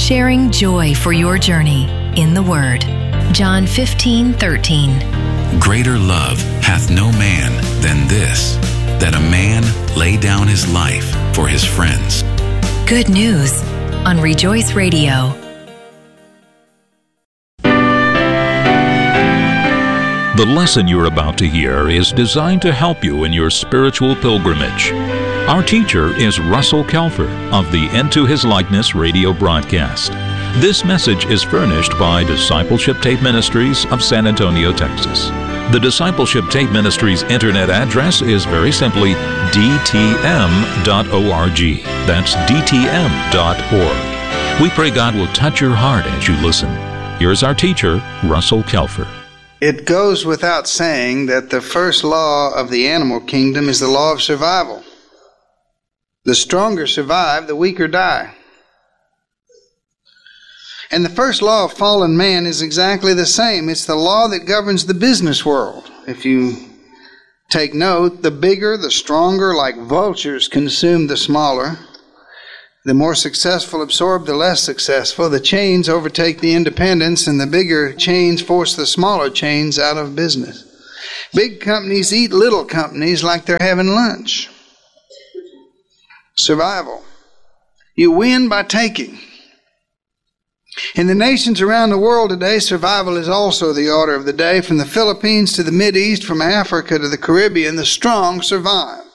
sharing joy for your journey in the Word. John 15:13. Greater love hath no man than this, that a man lay down his life for his friends. Good news on Rejoice Radio. The lesson you're about to hear is designed to help you in your spiritual pilgrimage. Our teacher is Russell Kelfer of the Into His Likeness radio broadcast. This message is furnished by Discipleship Tape Ministries of San Antonio, Texas. The Discipleship Tape Ministries internet address is very simply dtm.org. That's dtm.org. We pray God will touch your heart as you listen. Here's our teacher, Russell Kelfer. It goes without saying that the first law of the animal kingdom is the law of survival. The stronger survive, the weaker die. And the first law of fallen man is exactly the same. It's the law that governs the business world. If you take note, the bigger, the stronger, like vultures, consume the smaller. The more successful absorb the less successful. The chains overtake the independents, and the bigger chains force the smaller chains out of business. Big companies eat little companies like they're having lunch. Survival. You win by taking. In the nations around the world today, survival is also the order of the day. From the Philippines to the Mideast, from Africa to the Caribbean, the strong survive.